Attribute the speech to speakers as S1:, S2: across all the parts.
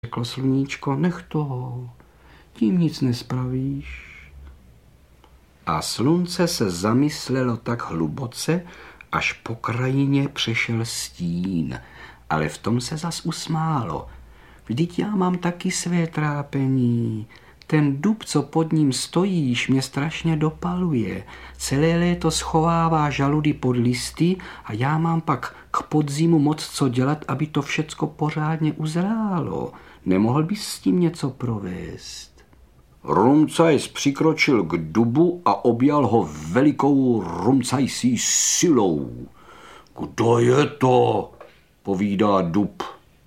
S1: řeklo sluníčko, nech toho, tím nic nespravíš. A slunce se zamyslelo tak hluboce, až po krajině přešel stín, ale v tom se zas usmálo. Vždyť já mám taky své trápení. Ten dub, co pod ním stojíš, mě strašně dopaluje. Celé léto schovává žaludy pod listy a já mám pak k podzimu moc co dělat, aby to všecko pořádně uzrálo. Nemohl bys s tím něco provést?
S2: Rumcajs přikročil k dubu a objal ho velikou rumcajsí silou. Kdo je to? Povídá dub.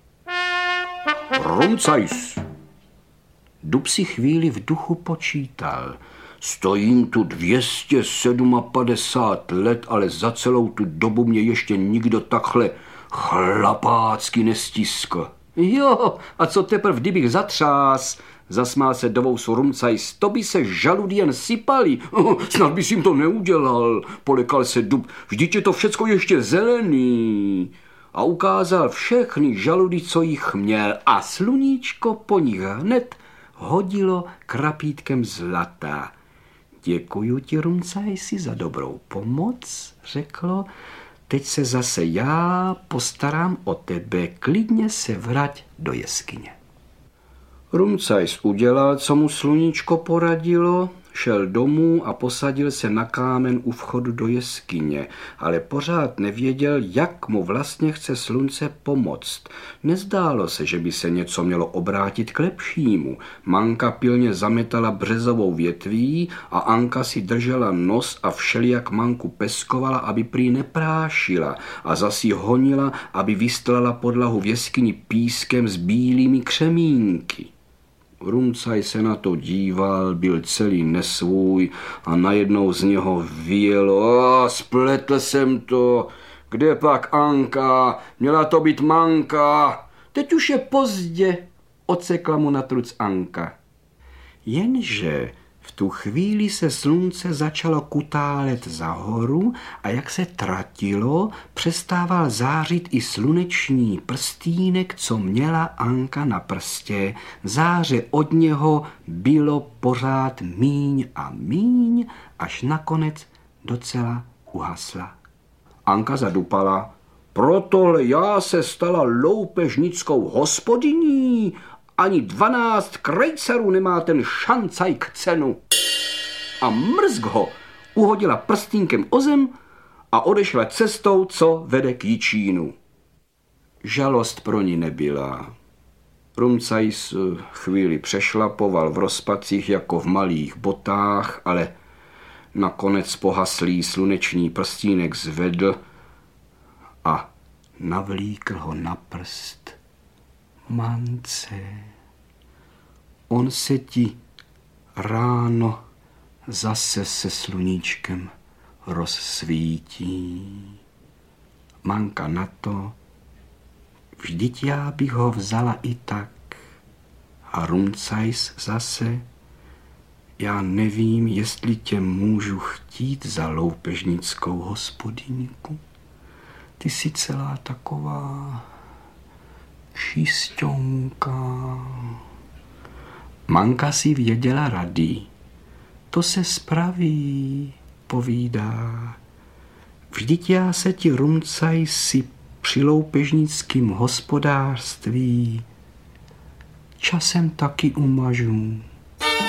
S2: Rumcajs.
S1: Dub si chvíli v duchu počítal.
S2: Stojím tu 257 let, ale za celou tu dobu mě ještě nikdo takhle chlapácky nestiskl.
S1: Jo, a co teprv, kdybych zatřás? Zasmál se dovous Rumcajs. To by se žaludy jen sypaly.
S2: Snad bys jim to neudělal, polekal se dub. Vždyť je to všecko ještě zelený.
S1: A ukázal všechny žaludy, co jich měl, a sluníčko po nich hned hodilo krapítkem zlata. Děkuju ti, Rumcajsi, za dobrou pomoc, řeklo. Teď se zase já postarám o tebe, klidně se vrať do jeskyně.
S2: Rumcajs udělal, co mu sluníčko poradilo, šel domů a posadil se na kámen u vchodu do jeskyně, ale pořád nevěděl, jak mu vlastně chce slunce pomoct. Nezdálo se, že by se něco mělo obrátit k lepšímu. Manka pilně zametala březovou větví a Anka si držela nos a všelijak Manku peskovala, aby prý neprášila, a zas ji honila, aby vystlala podlahu v jeskyni pískem s bílými křemínky. Rumcajs se na to díval, byl celý nesvůj a najednou z něho vyjelo. Spletl jsem to. Kde pak Anka? Měla to být Manka.
S1: Teď už je pozdě, odsekla mu na truc Anka. Jenže v tu chvíli se slunce začalo kutálet za horu a jak se tratilo, přestával zářit i sluneční prstýnek, co měla Anka na prstě. Záře od něho bylo pořád míň a míň, až nakonec docela uhasla.
S2: Anka zadupala. Proto já se stala loupežnickou hospodyní. Ani 12 krejcarů nemá ten šancaj k cenu. A mrzk ho uhodila prstínkem o zem a odešla cestou, co vede k Jičínu. Žalost pro ní nebyla. Rumcajs chvíli přešlapoval v rozpacích jako v malých botách, ale nakonec pohaslý sluneční prstínek zvedl a navlíkl ho na prst.
S1: Mance, on se ti ráno zase se sluníčkem rozsvítí. Manka na to, vždyť já bych ho vzala i tak. A Rumcajs zase, já nevím, jestli tě můžu chtít za loupežnickou hospodyňku. Ty jsi celá taková čisťonka. Manka si věděla rady. To se spraví, povídá. Vždyť já se ti, Rumcajsi, při loupežnickým hospodářství časem taky umažu.